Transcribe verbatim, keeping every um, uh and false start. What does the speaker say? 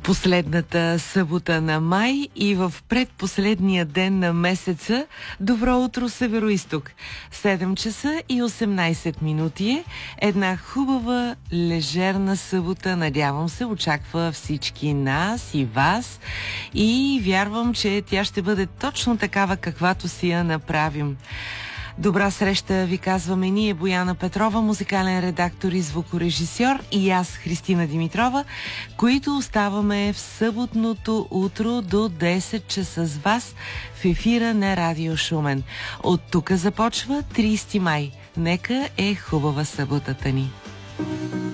последната събота на май и в предпоследния ден на месеца. Добро утро, Североизток! седем часа и осемнайсет минути е. Една хубава, лежерна събота, надявам се, очаква всички нас и вас и вярвам, че тя ще бъде точно такава, каквато си я направим. Добра среща ви казваме ние, Бояна Петрова, музикален редактор и звукорежисьор, и аз, Христина Димитрова, които оставаме в съботното утро до десет часа с вас в ефира на Радио Шумен. От тук започва трийсети май. Нека е хубава съботата ни!